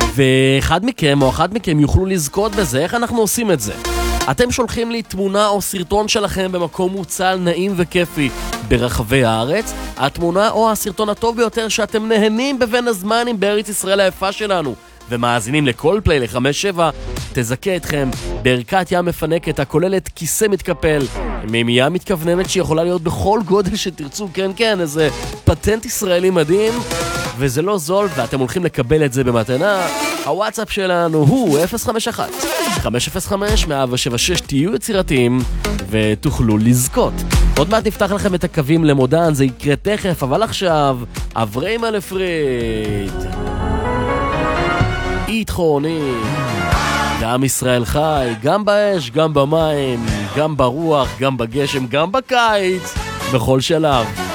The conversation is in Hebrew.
ואחד מכם או אחת מכם יוכלו לזכות בזה. איך אנחנו עושים את זה? אתם שולחים לי תמונה או סרטון שלכם במקום מוצל, נעים וכיפי ברחבי הארץ. התמונה או הסרטון הטוב ביותר שאתם נהנים בבין הזמנים בארץ ישראל היפה שלנו ומאזינים לכל פליי ל-5-7 תזכה אתכם בערכת ים מפנקת הכוללת כיסא מתקפל, מימייה מתכווננת שיכולה להיות בכל גודל שתרצו, כן כן, איזה פטנט ישראלי מדהים, וזה לא זול ואתם הולכים לקבל את זה במתנה. הוואטסאפ שלנו הוא 051-505-176, תהיו יצירתיים ותוכלו לזכות. עוד מעט נפתח לכם את הקווים למודן, זה יקרה תכף, אבל עכשיו אברהם אלפריד איתכוני. גם ישראל חי, גם באש, גם במים, גם ברוח, גם בגשם, גם בקיץ, בכל שלב.